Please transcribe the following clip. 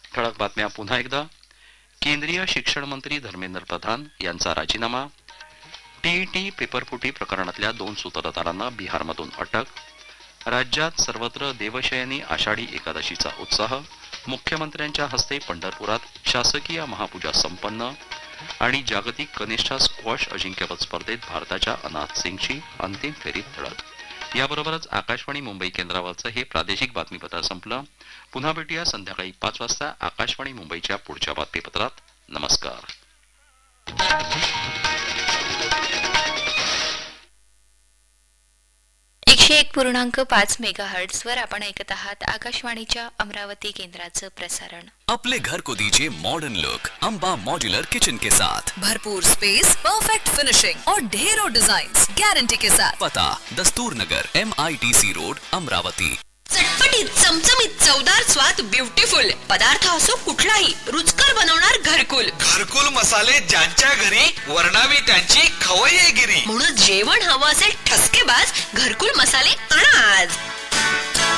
ठळक बातम्या पुन्हा एकदा. केंद्रीय शिक्षण मंत्री धर्मेंद्र प्रधान यांचा राजीनामा. टीईटी पेपरफुटी प्रकरणातल्या 2 सूत्रधारांना बिहारमधून अटक. राज्यात सर्वत्र देवशयनी आषाढी एकादशीचा उत्साह. मुख्यमंत्र्यांच्या हस्ते पंढरपुरात शासकीय महापूजा संपन्न. आणि जागतिक कनिष्ठ स्क्वॉश अजिंक्यपद स्पर्धेत भारताच्या अनाथ सिंगची अंतिम फेरीत धडक. याबरोबरच आकाशवाणी मुंबई केंद्रावरचं हे प्रादेशिक बातमीपत्र संपलं. पुन्हा भेटूया संध्याकाळी 5 वाजता आकाशवाणी मुंबईच्या पुढच्या बातमीपत्रात. नमस्कार. 101.5 मेगाहर्ट्झ वर आपण ऐकत आहात आकाशवाणीच्या अमरावती केंद्राचं प्रसारण. अपने घर को दीजिए modern look Amba modular kitchen के साथ. भरपूर स्पेस, परफेक्ट फिनिशिंग और ढेरों डिजाइन्स गारंटी के साथ. पता दस्तूर नगर MITC रोड अमरावती. चटपटीत चमचमीत चवदार स्वाद ब्युटिफुल पदार्थ असो कुठलाही रुचकर बनवणार घरकुल मसाले ज्यांच्या घरी वर्णावी त्यांची खवय्येगिरी. म्हणून जेवण हवं असेल ठसकेबाज घरकुल मसाले आणा